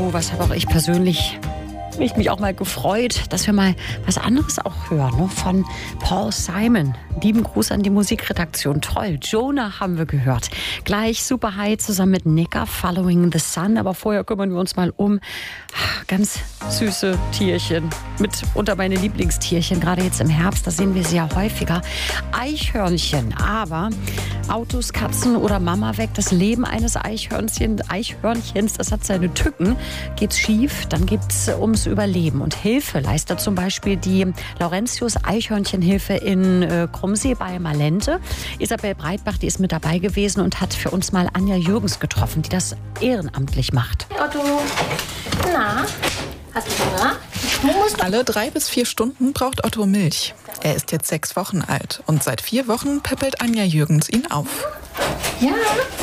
was habe auch ich persönlich mich auch mal gefreut, dass wir mal was anderes auch hören, ne? Von Paul Simon. Lieben Gruß an die Musikredaktion. Toll. Jonah haben wir gehört. Gleich Super High zusammen mit Nika, Following the Sun. Aber vorher kümmern wir uns mal um ganz süße Tierchen. Unter meine Lieblingstierchen, gerade jetzt im Herbst, da sehen wir sie ja häufiger. Eichhörnchen. Aber Autos, Katzen oder Mama weg. Das Leben eines Eichhörnchens, das hat seine Tücken. Geht's schief, dann geht's ums Überleben. Und Hilfe leistet zum Beispiel die Laurentius Eichhörnchenhilfe in Krumsee bei Malente. Isabel Breitbach, die ist mit dabei gewesen und hat für uns mal Anja Jürgens getroffen, die das ehrenamtlich macht. Otto, na, hast du Hunger? Alle 3 bis 4 Stunden braucht Otto Milch. Er ist jetzt 6 Wochen alt und seit 4 Wochen peppelt Anja Jürgens ihn auf. Ja.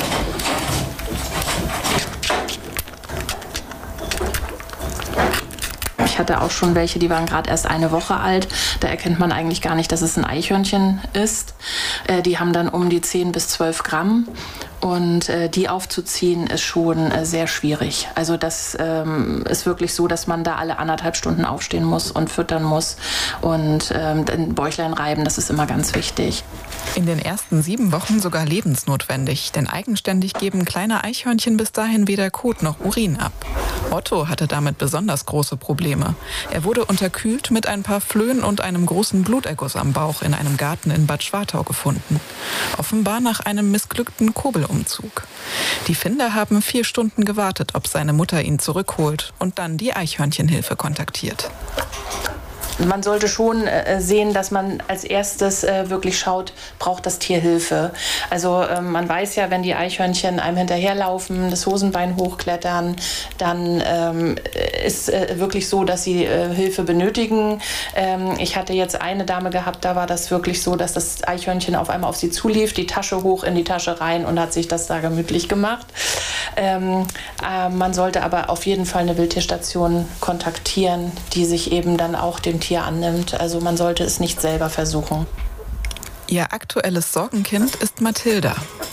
Ich hatte auch schon welche, die waren gerade erst 1 Woche alt. Da erkennt man eigentlich gar nicht, dass es ein Eichhörnchen ist. Die haben dann um die 10 bis 12 Gramm. Und die aufzuziehen ist schon sehr schwierig. Also das ist wirklich so, dass man da alle 1,5 Stunden aufstehen muss und füttern muss. Und ein Bäuchlein reiben, das ist immer ganz wichtig. In den ersten 7 Wochen sogar lebensnotwendig, denn eigenständig geben kleine Eichhörnchen bis dahin weder Kot noch Urin ab. Otto hatte damit besonders große Probleme. Er wurde unterkühlt mit ein paar Flöhen und einem großen Bluterguss am Bauch in einem Garten in Bad Schwartau gefunden. Offenbar nach einem missglückten Kurbelumzug. Die Finder haben 4 Stunden gewartet, ob seine Mutter ihn zurückholt und dann die Eichhörnchenhilfe kontaktiert. Man sollte schon sehen, dass man als erstes wirklich schaut, braucht das Tier Hilfe. Also man weiß ja, wenn die Eichhörnchen einem hinterherlaufen, das Hosenbein hochklettern, dann ist wirklich so, dass sie Hilfe benötigen. Ich hatte jetzt eine Dame gehabt, da war das wirklich so, dass das Eichhörnchen auf einmal auf sie zulief, die Tasche hoch in die Tasche rein und hat sich das da gemütlich gemacht. Man sollte aber auf jeden Fall eine Wildtierstation kontaktieren, die sich eben dann auch dem Tier annimmt. Also man sollte es nicht selber versuchen. Ihr aktuelles Sorgenkind ist Mathilda.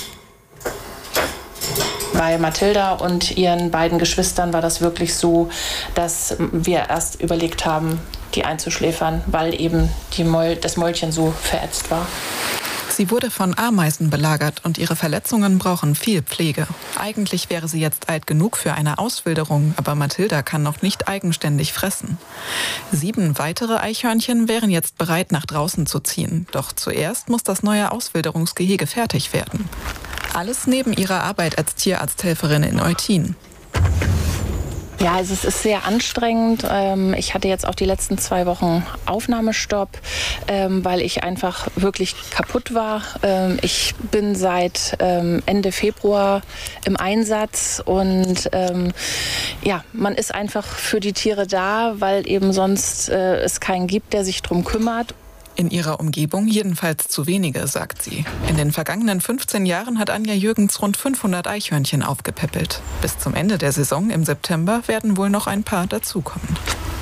Bei Mathilda und ihren beiden Geschwistern war das wirklich so, dass wir erst überlegt haben, die einzuschläfern, weil eben das Mäulchen so verätzt war. Sie wurde von Ameisen belagert und ihre Verletzungen brauchen viel Pflege. Eigentlich wäre sie jetzt alt genug für eine Auswilderung, aber Mathilda kann noch nicht eigenständig fressen. 7 weitere Eichhörnchen wären jetzt bereit, nach draußen zu ziehen. Doch zuerst muss das neue Auswilderungsgehege fertig werden. Alles neben ihrer Arbeit als Tierarzthelferin in Eutin. Ja, also es ist sehr anstrengend. Ich hatte jetzt auch die letzten 2 Wochen Aufnahmestopp, weil ich einfach wirklich kaputt war. Ich bin seit Ende Februar im Einsatz und man ist einfach für die Tiere da, weil eben sonst es keinen gibt, der sich drum kümmert. In ihrer Umgebung jedenfalls zu wenige, sagt sie. In den vergangenen 15 Jahren hat Anja Jürgens rund 500 Eichhörnchen aufgepäppelt. Bis zum Ende der Saison im September werden wohl noch ein paar dazukommen.